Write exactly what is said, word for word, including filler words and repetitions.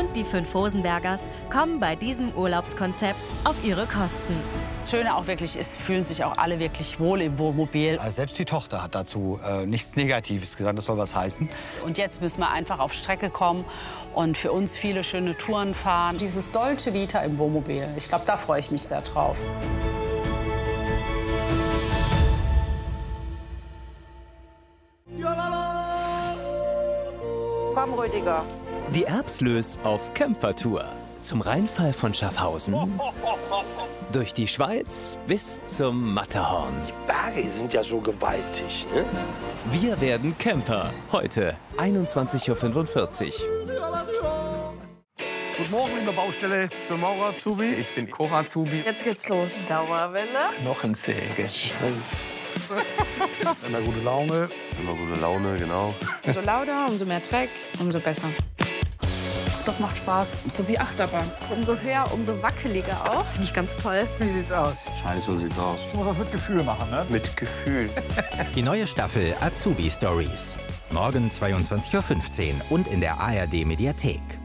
und die fünf Hosenbergers kommen bei diesem Urlaubskonzept auf ihre Kosten. Das Schöne auch wirklich ist, fühlen sich auch alle wirklich wohl im Wohnmobil. Also selbst die Tochter hat dazu äh, nichts Negatives gesagt, das soll was heißen. Und jetzt müssen wir einfach auf Strecke kommen und für uns viele schöne Touren fahren. Dieses Dolce Vita im Wohnmobil, ich glaube, da freue ich mich sehr drauf. Komm, Rüdiger. Die Erbslös auf Campertour. Zum Rheinfall von Schaffhausen, durch die Schweiz bis zum Matterhorn. Die Berge sind ja so gewaltig, ne? Wir werden Camper. Heute einundzwanzig Uhr fünfundvierzig. Guten Morgen in der Baustelle. Ich bin Maurer Azubi. Ich bin Cora Azubi. Jetzt geht's los. Dauerwelle. Knochensäge. Immer gute Laune. Immer gute Laune, genau. Umso lauter, umso mehr Dreck, umso besser. Das macht Spaß. So wie Achterbahn. Umso höher, umso wackeliger auch. Finde ich ganz toll. Wie sieht's aus? Scheiße sieht's aus. Ich muss das mit Gefühl machen, ne? Mit Gefühl. Die neue Staffel Azubi Stories. Morgen zweiundzwanzig Uhr fünfzehn und in der A R D Mediathek.